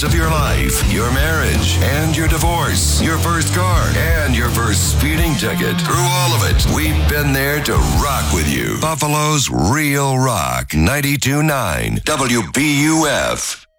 problems of your life, your marriage, and your divorce, your first car, and your first speeding ticket. Through all of it, we've been there to rock with you. Buffalo's Real Rock 92.9 WBUF.